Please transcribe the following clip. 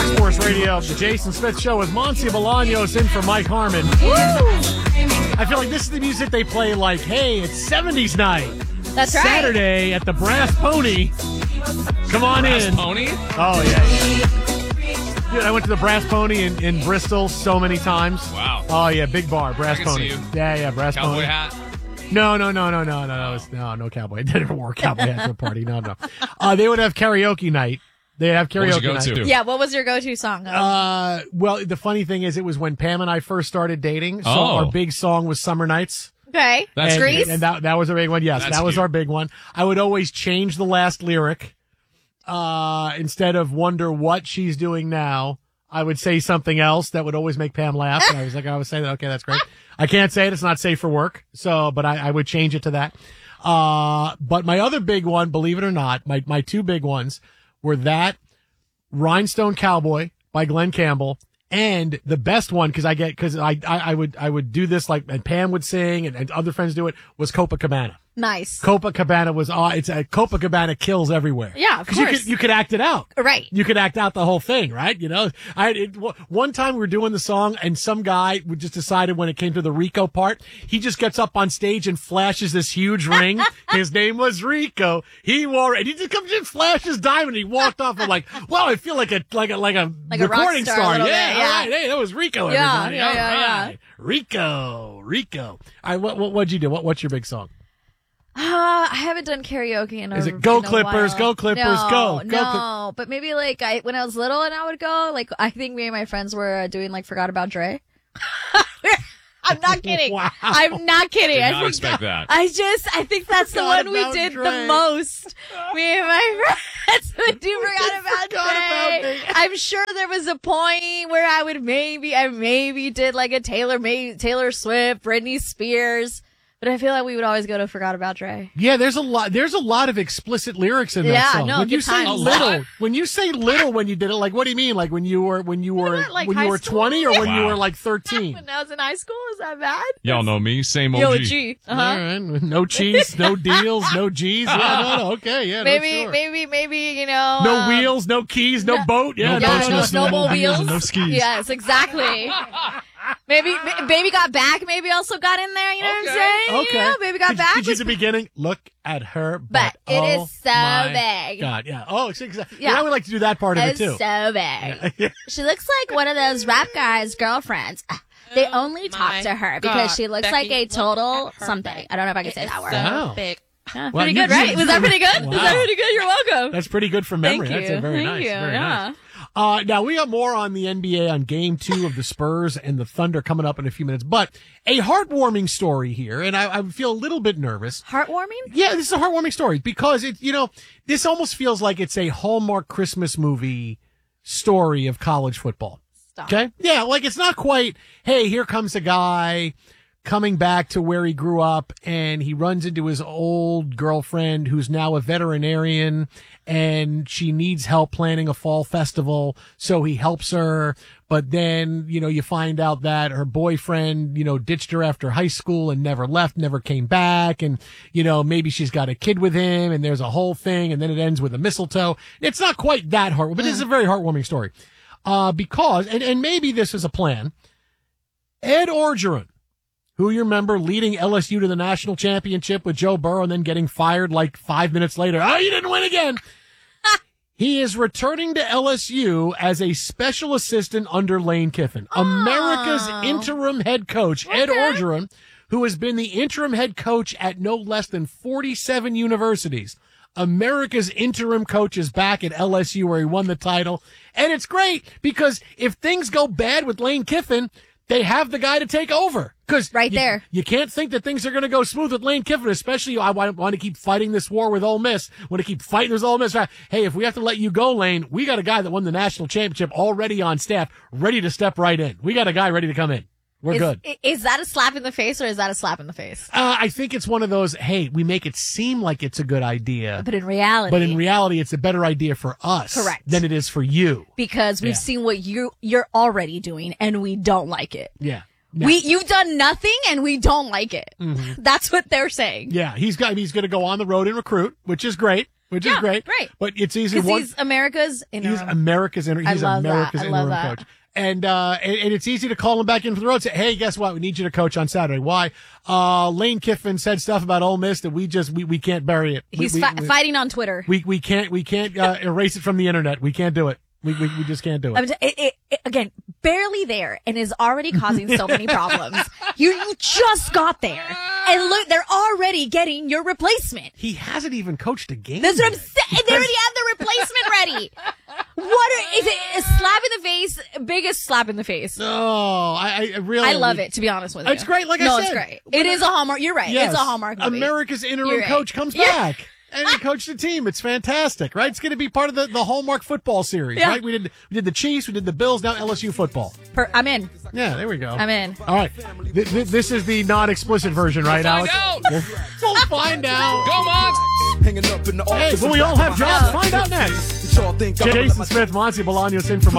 Sports Radio, the Jason Smith Show with Monty Bolaños in for Mike Harmon. I feel like this is the music they play like, hey, it's 70s night. That's right. Saturday at the Brass Pony. Come on Brass in. Pony? Oh, yeah. Dude, I went to the Brass Pony in Bristol so many times. Wow. Oh, yeah, big bar, Brass I can Pony. see you. Yeah, Brass Cowboy Pony. hat? No, no cowboy. I didn't wear a cowboy hat to a party. No. They would have karaoke night. They'd have karaoke What would you go night. to? Yeah, what was your go-to song? Well, the funny thing is, it was when Pam and I first started dating. So Oh. our big song was "Summer Nights." Okay. That's and, Grease? and that was a big one. Yes, That's that was cute. our big one. I would always change the last lyric. Instead of "Wonder what she's doing now," I would say something else that would always make Pam laugh. And I was like, I would say that. Okay, that's great. I can't say it; it's not safe for work. So, but I would change it to that. But my other big one, believe it or not, my two big ones were that Rhinestone Cowboy by Glenn Campbell, and the best one, because I would do this, like, and Pam would sing and other friends do it, was Copacabana. Nice. Copacabana was, Copacabana kills everywhere. Yeah, of 'Cause course. You could act it out. Right. You could act out the whole thing, right? You know, one time we were doing the song and some guy would just decided when it came to the Rico part, he just gets up on stage and flashes this huge ring. His name was Rico. He wore it. He just comes in, flashed his diamond. He walked off. I'm like, wow, I feel like a Like a rock recording star a star. little Yeah, bit, yeah. all right. Hey, that was Rico. Yeah, Everybody. yeah, All right. Rico. All right, what'd you do? What's your big song? I haven't done karaoke in a Is it Go in a Clippers, while. Go Clippers, no, go? No, but maybe like when I was little and I would go, like I think me and my friends were doing like Forgot About Dre. I'm not kidding. Wow. I'm not kidding. Did not expect that. I think that's the Forgot one we About did Dre. the most. Me and my friends would do Forgot About Forgot Dre. About Dre. I'm sure there was a point where I maybe did like a Taylor Swift, Britney Spears. But I feel like we would always go to Forgot About Dre. Yeah, there's a lot of explicit lyrics in that Yeah, song. no, When you good say times. little, when you say little when you did it, like what do you mean? Like when you were not, like, high school? 20 or when you Wow. were like 13? When I was in high school, is that bad? Y'all know me. Same OG. Yo, G. All right. No cheese, no deals, no G's. Yeah, no, okay, yeah, Maybe, sure. maybe, you know. No wheels, no keys, no boat. Yeah, No boats, no snowball snowmobiles, wheels. and no skis. Yes, exactly. Maybe Baby Got Back maybe also got in there, you know what I'm saying? Okay. You know, Baby Got Back Did you was at the beginning look at her But it oh is so my big. God, yeah. Oh, it's exactly. Yeah. Yeah. I would like to do that part of it It's too. so big. She looks like one of those rap guys' girlfriends. They only talk to her because she looks like a total something. I don't know if I can say that word. Wow. Yeah, Well, pretty you- good, right? Was that pretty good? Wow. Was that pretty good? You're welcome. That's pretty good from memory. Thank you. That's very Thank nice. you. Very Yeah. nice. Now we got more on the NBA on Game 2 of the Spurs and the Thunder coming up in a few minutes, but a heartwarming story here, and I feel a little bit nervous. Heartwarming? Yeah, this is a heartwarming story because this almost feels like it's a Hallmark Christmas movie story of college football. Stop. Okay? Yeah, like it's not quite, hey, here comes a guy coming back to where he grew up and he runs into his old girlfriend who's now a veterinarian and she needs help planning a fall festival. So he helps her. But then, you find out that her boyfriend, ditched her after high school and never left, never came back. And, maybe she's got a kid with him and there's a whole thing. And then it ends with a mistletoe. It's not quite that heartwarming, but it's a very heartwarming story. Because, and maybe this is a plan, Ed Orgeron, who you remember leading LSU to the national championship with Joe Burrow and then getting fired like 5 minutes later. Oh, you didn't win again. He is returning to LSU as a special assistant under Lane Kiffin, America's interim head coach. Ed Orgeron, who has been the interim head coach at no less than 47 universities. America's interim coach is back at LSU where he won the title. And it's great because if things go bad with Lane Kiffin, they have the guy to take over. Because there. You can't think that things are going to go smooth with Lane Kiffin, especially I want to keep fighting this war with Ole Miss. Want to keep fighting with Ole Miss. Hey, if we have to let you go, Lane, we got a guy that won the national championship already on staff, ready to step right in. We got a guy ready to come in. We're good. Is that a slap in the face or is that a slap in the face? I think it's one of those, hey, we make it seem like it's a good idea. But in reality, it's a better idea for us. Correct. Than it is for you. Because we've seen what you're already doing and we don't like it. Yeah. No. You've done nothing and we don't like it. Mm-hmm. That's what they're saying. Yeah, he's going to go on the road and recruit, which is great. which is great. Right. But it's easy. Because he's America's interim. He's America's interim. He's love that. America's I love interim that. coach. And it's easy to call him back in for the road. Say, hey, guess what? We need you to coach on Saturday. Why? Lane Kiffin said stuff about Ole Miss that we can't bury it. He's fighting on Twitter. We can't erase it from the internet. We can't do it. We just can't do it. Again, barely there and is already causing so many problems. You just got there. And look, they're already getting your replacement. He hasn't even coached a game. That's what I'm yet. saying. They already have the replacement ready. Is it a slap in the face? Biggest slap in the face. No, I really. I love it, to be honest with you. It's great, like I no, said. it's great. It is a Hallmark. You're right. Yes, It's a Hallmark movie. America's interim You're right. coach comes back. And he coached the team. It's fantastic, right? It's going to be part of the Hallmark football series, right? We did the Chiefs, we did the Bills, now LSU football. I'm in. Yeah, there we go. I'm in. All right. This is the non-explicit version, right, Alex? We'll find out. Go, Mons! Hanging up in the Hey, office. will we all have jobs? Find out next. Jason Smith, Monty Bolaños in for